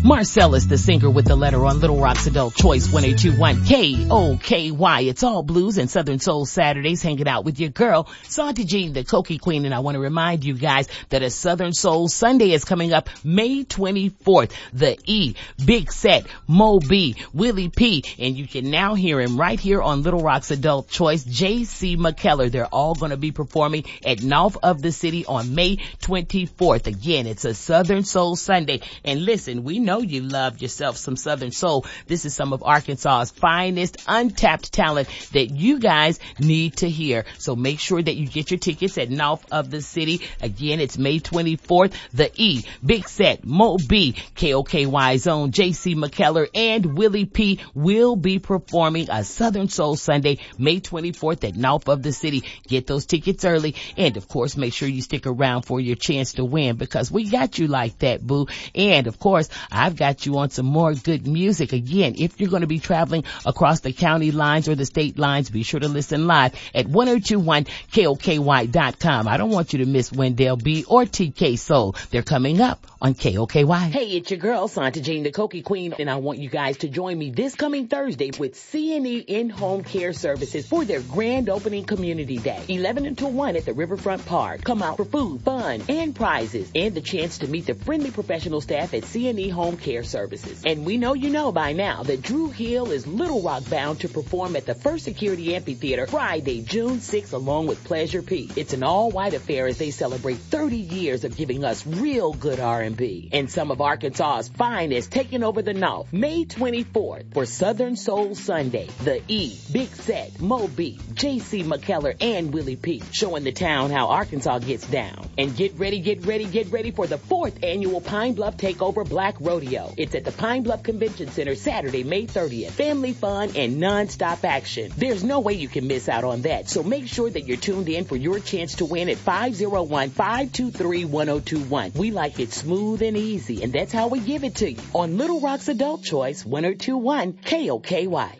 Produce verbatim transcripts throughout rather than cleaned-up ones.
Marcellus, the singer with the letter on Little Rock's Adult Choice one eight two one K O K Y. It's all blues and Southern Soul Saturdays, hanging out with your girl, Santa Jean, the Cokie Queen. And I want to remind you guys that a Southern Soul Sunday is coming up May twenty-fourth. The E, Big Set, Mo B, Willie P. And you can now hear him right here on Little Rock's Adult Choice, J C McKellar. They're all going to be performing at North of the City on May twenty-fourth. Again, it's a Southern Soul Sunday. And listen, we know you love yourself some Southern Soul. This is some of Arkansas's finest untapped talent that you guys need to hear. So make sure that you get your tickets at North of the City. Again, it's May twenty-fourth. The E, Big Set, Mo B, K O K Y's own J C McKellar, and Willie P will be performing a Southern Soul Sunday, May twenty-fourth at North of the City. Get those tickets early. And of course, make sure you stick around for your chance to win, because we got you like that, boo. And of course, I've got you on some more good music. Again, if you're going to be traveling across the county lines or the state lines, be sure to listen live at ten twenty-one K O K Y dot com. I don't want you to miss Wendell B or T K Soul. They're coming up on K O K Y. Hey, it's your girl, Santa Jean, the Cokie Queen, and I want you guys to join me this coming Thursday with C and E In-Home Care Services for their grand opening community day, eleven until one at the Riverfront Park. Come out for food, fun, and prizes, and the chance to meet the friendly professional staff at C and E Home Care Services. And we know you know by now that Drew Hill is Little Rock bound to perform at the First Security Amphitheater Friday, June sixth, along with Pleasure P. It's an all-white affair as they celebrate thirty years of giving us real good R and B. And some of Arkansas's finest taking over the North, May twenty-fourth for Southern Soul Sunday. The E, Big Set, Mo B, J C McKellar, and Willie P. showing the town how Arkansas gets down. And get ready, get ready, get ready for the fourth annual Pine Bluff Takeover Black Rodeo. It's at the Pine Bluff Convention Center Saturday, May thirtieth. Family fun and non-stop action. There's no way you can miss out on that. So make sure that you're tuned in for your chance to win at five oh one, five two three, one oh two one. We like it smooth and easy, and that's how we give it to you on Little Rock's Adult Choice, ten twenty-one K O K Y.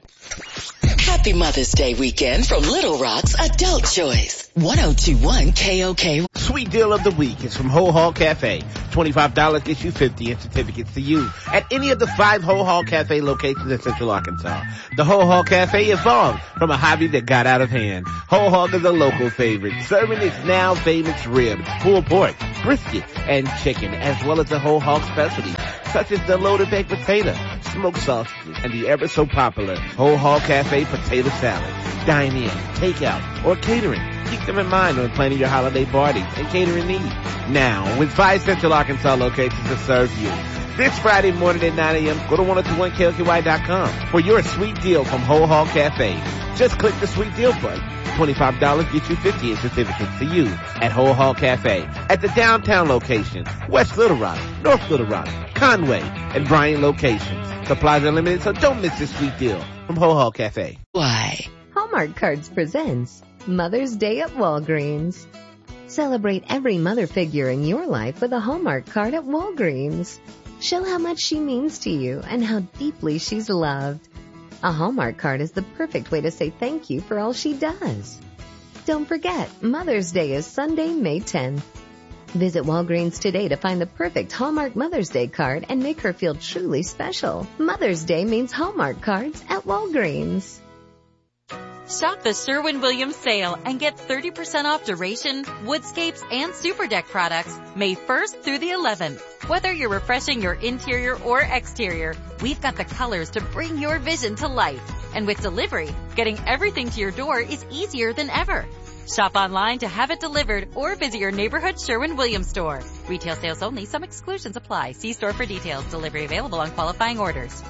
Happy Mother's Day weekend from Little Rock's Adult Choice, ten twenty-one K O K. Sweet deal of the week is from Ho Hall Cafe. twenty-five dollars gets you fifty in certificates to use at any of the five Ho Hall Cafe locations in Central Arkansas. The Ho Hall Cafe evolved from a hobby that got out of hand. Ho Hall is a local favorite, serving its now famous ribs, pulled pork, brisket, and chicken, as well as the Ho Hall specialties, such as the loaded baked potato, smoked sausages, and the ever so popular Ho Hall Cafe potato salad. Dine in, take out, or catering. Keep them in mind when planning your holiday parties and catering needs. Now, with five Central Arkansas locations to serve you. This Friday morning at nine a.m., go to ten twenty-one K O K Y dot com for your sweet deal from Ho Hall Cafe. Just click the sweet deal button. twenty-five dollars gets you fifty in certificates to use at Ho Hall Cafe at the downtown location, West Little Rock, North Little Rock, Conway, and Bryan locations. Supplies are limited, so don't miss this sweet deal from Ho Hall Cafe. Why? Hallmark Cards presents Mother's Day at Walgreens. Celebrate every mother figure in your life with a Hallmark card at Walgreens. Show how much she means to you and how deeply she's loved. A Hallmark card is the perfect way to say thank you for all she does. Don't forget, Mother's Day is Sunday, May tenth. Visit Walgreens today to find the perfect Hallmark Mother's Day card and make her feel truly special. Mother's Day means Hallmark cards at Walgreens. Shop the Sherwin-Williams sale and get thirty percent off Duration, Woodscapes, and Super Deck products May first through the eleventh. Whether you're refreshing your interior or exterior, we've got the colors to bring your vision to life. And with delivery, getting everything to your door is easier than ever. Shop online to have it delivered or visit your neighborhood Sherwin-Williams store. Retail sales only. Some exclusions apply. See store for details. Delivery available on qualifying orders.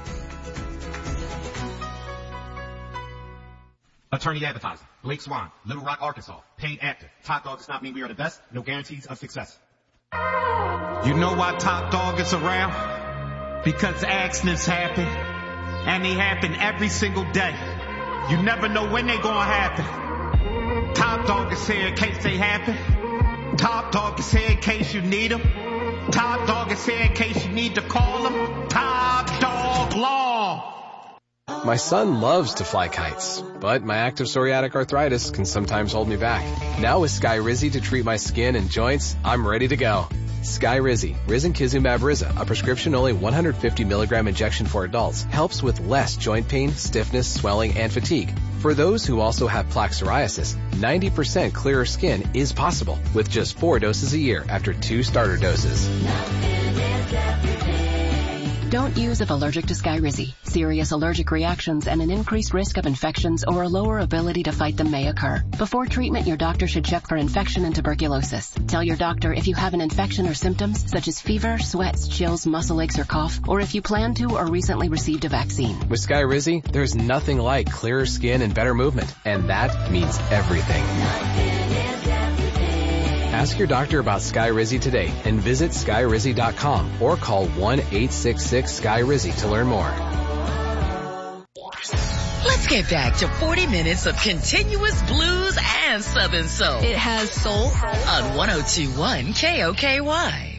Attorney Advertising, Blake Swan, Little Rock, Arkansas. Paid actor. Top Dog does not mean we are the best. No guarantees of success. You know why Top Dog is around? Because accidents happen, and they happen every single day. You never know when they gonna happen. Top Dog is here in case they happen. Top Dog is here in case you need them. Top Dog is here in case you need to call them. Top Dog Law. My son loves to fly kites, but my active psoriatic arthritis can sometimes hold me back. Now with Skyrizi to treat my skin and joints, I'm ready to go. Skyrizi, risankizumab Riza, a prescription-only one hundred fifty milligram injection for adults, helps with less joint pain, stiffness, swelling, and fatigue. For those who also have plaque psoriasis, ninety percent clearer skin is possible with just four doses a year after two starter doses. Don't use if allergic to Skyrizi. Serious allergic reactions and an increased risk of infections or a lower ability to fight them may occur. Before treatment, your doctor should check for infection and tuberculosis. Tell your doctor if you have an infection or symptoms such as fever, sweats, chills, muscle aches, or cough, or if you plan to or recently received a vaccine. With Skyrizi, there's nothing like clearer skin and better movement, and that means everything. Ask your doctor about Skyrizi today and visit skyrizi dot com or call one eight six six Sky Rizzy to learn more. Let's get back to forty minutes of continuous blues and Southern soul. It has soul on one oh two point one K O K Y.